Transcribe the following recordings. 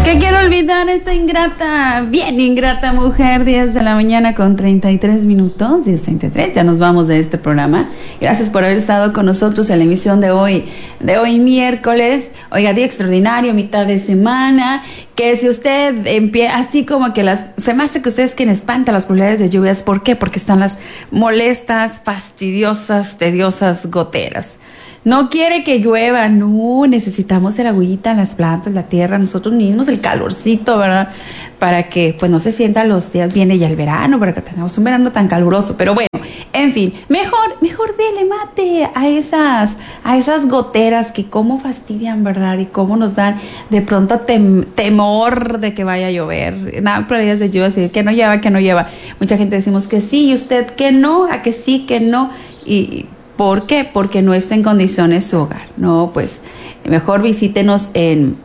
Que quiero olvidar esa ingrata, bien ingrata mujer. 10 de la mañana con 33 minutos, 10:33, ya nos vamos de este programa. Gracias por haber estado con nosotros en la emisión de hoy miércoles. Oiga, día extraordinario, mitad de semana. Que si usted empieza, así como que se me hace que usted es quien espanta las probabilidades de lluvias. ¿Por qué? Porque están las molestas, fastidiosas, tediosas goteras. No quiere que llueva, no, necesitamos el agüita, las plantas, la tierra, nosotros mismos, el calorcito, ¿verdad? Para que pues no se sientan los días, viene ya el verano, para que tengamos un verano tan caluroso. Pero bueno, en fin, mejor dele mate a esas goteras que cómo fastidian, ¿verdad? Y cómo nos dan de pronto temor de que vaya a llover. Nada, probabilidades de lluvia, así que no lleva. Mucha gente decimos que sí, y usted que no, a que sí, que no, y ¿por qué? Porque no está en condiciones su hogar. No, pues mejor visítenos en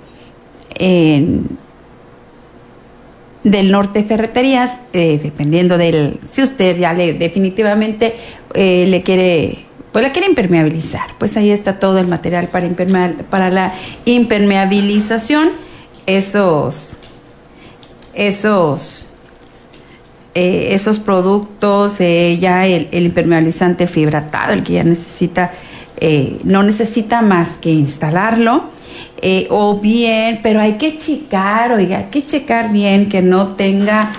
Del Norte Ferreterías, dependiendo si usted ya definitivamente la quiere impermeabilizar. Pues ahí está todo el material para la impermeabilización. Esos productos, ya el impermeabilizante fibratado, el que ya no necesita más que instalarlo, o bien, pero hay que checar bien que no tenga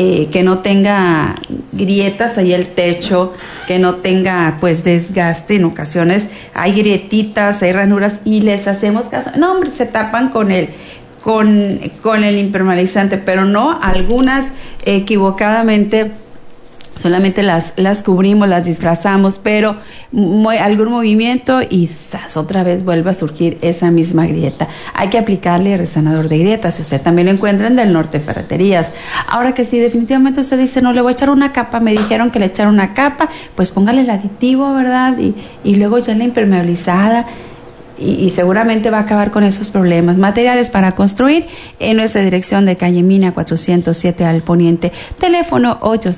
grietas ahí el techo, que no tenga pues desgaste. En ocasiones hay grietitas, hay ranuras y les hacemos caso. No, hombre, se tapan con el impermeabilizante, pero no, algunas equivocadamente solamente las cubrimos, las disfrazamos, pero algún movimiento y otra vez vuelve a surgir esa misma grieta. Hay que aplicarle resanador de grietas. Si usted también lo encuentra en Del Norte Ferreterías. Ahora que sí, definitivamente usted dice, no, le voy a echar una capa, me dijeron que le echara una capa, pues póngale el aditivo, ¿verdad? Y luego ya la impermeabilizada. Y seguramente va a acabar con esos problemas. Materiales para construir en nuestra dirección de calle Mina 407 al Poniente. Teléfono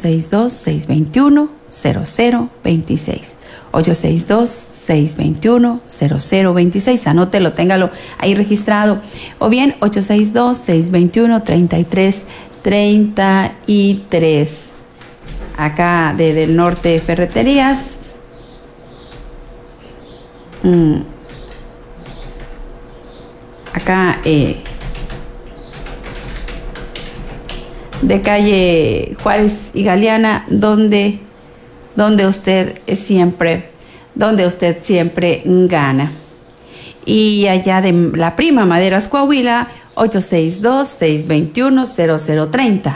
862-621-0026. 862-621-0026. Anótelo, téngalo ahí registrado. O bien 862-621-3333. Acá de Del Norte Ferreterías. Acá de calle Juárez y Galeana, donde usted siempre gana. Y allá de La Prima, Maderas Coahuila, 862-621-0030,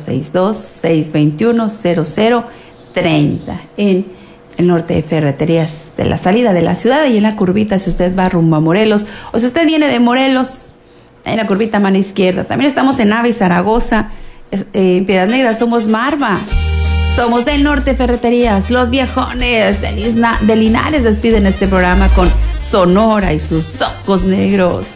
862-621-0030, en el Norte de Ferreterías, de la salida de la ciudad, y en la curvita si usted va rumbo a Morelos, o si usted viene de Morelos, en la curvita mano izquierda. También estamos en Ave y Zaragoza, en Piedras Negras somos Marva, somos Del Norte Ferreterías. Los viejones de Linares despiden este programa con Sonora y sus Socos Negros.